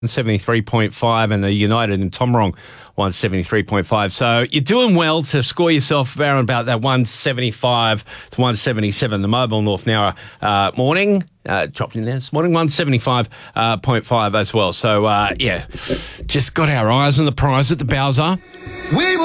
173.5, and the United in Tomorong 173.5. So you're doing well to score yourself around about that 175 to 177. The Mobile North Nowra morning dropped in there this morning, 175.5 as well. So, just got our eyes on the prize at the Bowser.